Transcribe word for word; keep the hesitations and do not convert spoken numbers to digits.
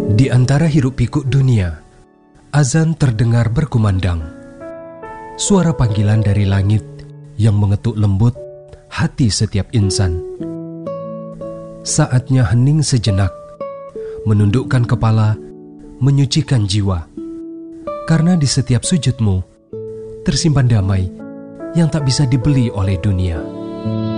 Di antara hiruk-pikuk dunia, azan terdengar berkumandang. Suara panggilan dari langit yang mengetuk lembut hati setiap insan. Saatnya hening sejenak, menundukkan kepala, menyucikan jiwa. Karena di setiap sujudmu tersimpan damai yang tak bisa dibeli oleh dunia.